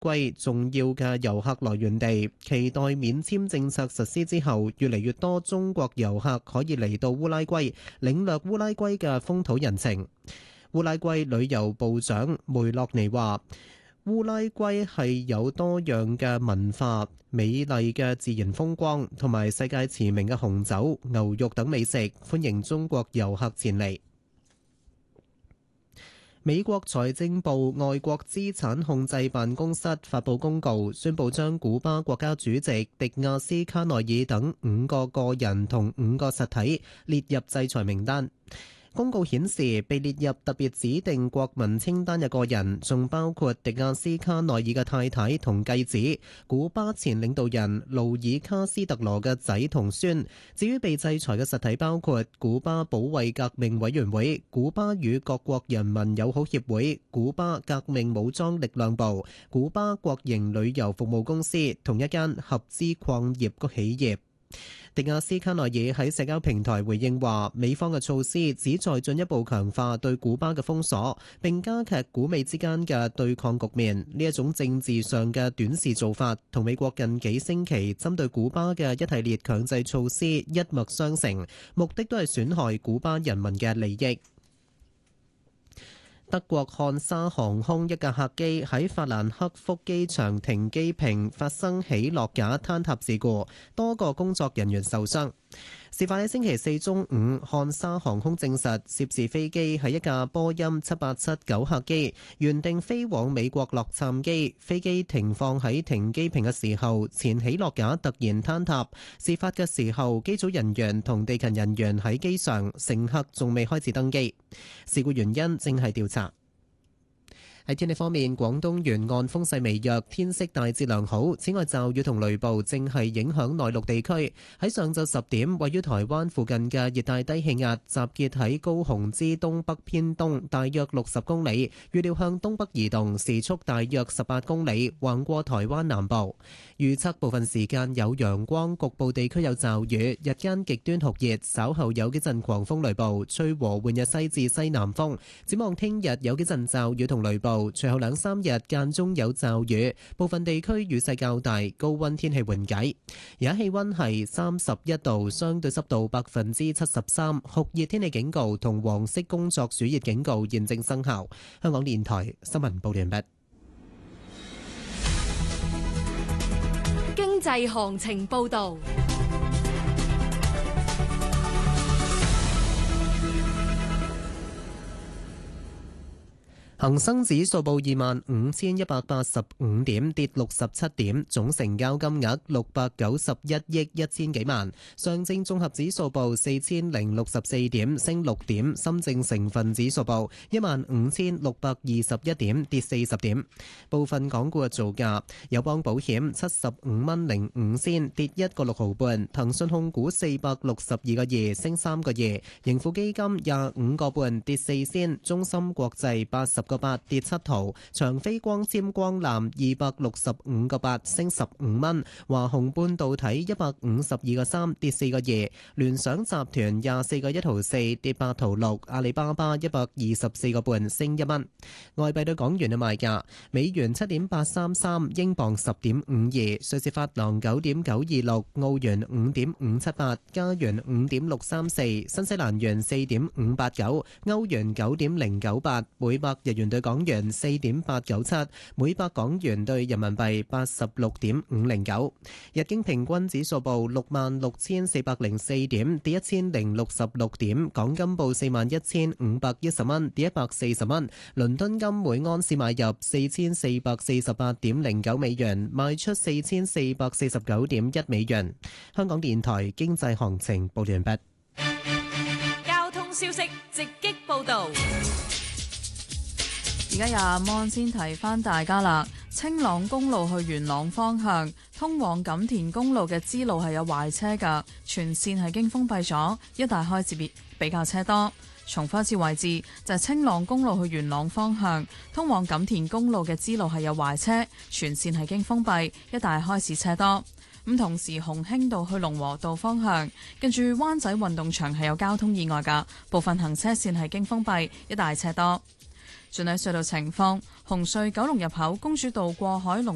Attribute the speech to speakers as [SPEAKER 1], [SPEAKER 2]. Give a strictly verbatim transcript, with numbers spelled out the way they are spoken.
[SPEAKER 1] 圭重要嘅遊客來源地，期待免簽政策實施之後，越嚟越多中國遊客可以嚟到烏拉圭，領略烏拉圭嘅風土人情。烏拉圭旅遊部長梅洛尼話：烏拉圭係有多樣嘅文化、美麗嘅自然風光同埋世界馳名嘅紅酒、牛肉等美食，歡迎中國遊客前嚟。美國財政部外國資產控制辦公室發布公告，宣布將古巴國家主席迪亞斯卡內爾等五個個人同五個實體列入制裁名單。公告顯示，被列入特別指定國民清單嘅個人，仲包括迪亞斯卡內爾嘅太太同繼子、古巴前領導人盧爾卡斯特羅嘅仔同孫。至於被制裁嘅實體，包括古巴保衛革命委員會、古巴與各國人民友好協會、古巴革命武裝力量部、古巴國營旅遊服務公司同一間合資礦業企業。迪亞斯卡內爾喺社交平台回應話，美方嘅措施旨在進一步強化對古巴嘅封鎖，並加劇古美之間嘅對抗局面。呢一種政治上嘅短視做法，同美國近幾星期針對古巴嘅一系列強制措施一脈相承，目的都係損害古巴人民嘅利益。德國漢莎航空一架客機喺法蘭克福機場停機坪發生起落架坍塌事故，多個工作人員受傷。事發喺星期四中午，漢莎航空證實涉事飛機係一架波音七八七九客機，原定飛往美國洛杉磯。飛機停放喺停機坪嘅時候，前起落架突然坍塌。事發嘅時候，機組人員同地勤人員喺機上，乘客仲未開始登機。事故原因正係調查。喺天氣方面，廣東沿岸風勢微弱，天色大致良好。此外，驟雨同雷暴正係影響內陸地區。喺上晝十點，位於台灣附近嘅熱帶低氣壓集結喺高雄之東北偏東大約六十公里，預料向東北移動，時速大約十八公里，橫過台灣南部。預測部分時間有陽光，局部地區有驟雨，日間極端酷熱，稍後有幾陣狂風雷暴，吹和緩日西至西南風。展望聽日有幾陣驟雨同雷暴。隨後兩三日間中有驟雨，部分地區雨勢較大，高溫天氣緩解。而家氣溫係三十一度，相對濕度百分之七十三，酷熱天氣警告同黃色工作暑熱警告現正生效。香港電台新聞報道完畢。
[SPEAKER 2] 經濟行情報道。
[SPEAKER 1] 恒生指數報二萬五千一百八十五點，跌六十七點，總成交金額六百九十一億一千幾萬。上證綜合指數報四千零六十四點，升六點。深證成分指數報一萬五千六百二十一點，跌四十點。部分港股嘅造價：友邦保險七十五蚊零五仙，跌一個六毫半；騰訊控股四百六十二個二，升三個二；盈富基金廿五個半，跌四仙；中芯國際八十個八，跌七毫；長飛光纖光纜二百六十五個八，升十五蚊；華虹半導體一百五十二個三，跌四個二；聯想集團廿四個一毫四，跌八毫六；阿里巴巴一百二十四個半，升一蚊。外幣對港元嘅賣價：美元七點八三三，英鎊十點五二，瑞士法郎九點九二六，澳元五點五七八，加元五點六三四，新西蘭元四點五八九，歐元九點零九八，每百日元對港元四點八九七，每百港元對人民幣八十六點五零九。日經平均指數報六萬六千四百零四點，跌一千零六十六點。港金報四萬一千五百一十蚊，跌一百四十蚊。倫敦金每盎司買入四千四百四十八點零九美元，賣出四千四百四十九點一美元。香港電台經濟行情報完畢。
[SPEAKER 2] 交通消息直擊報道。
[SPEAKER 3] 而家廿蚊先提翻大家啦，青朗公路去元朗方向，通往錦田公路嘅支路係有壞車㗎，全線係經封閉咗，一帶開始比比較車多。重複一次位置就係、是、青朗公路去元朗方向，通往錦田公路嘅支路係有壞車，全線係經封閉，一帶開始車多。咁同時鴻興道去龍和道方向，跟住灣仔運動場係有交通意外㗎，部分行車線係經封閉，一帶車多。轉睇隧道情況，紅隧九龍入口公主道過海龍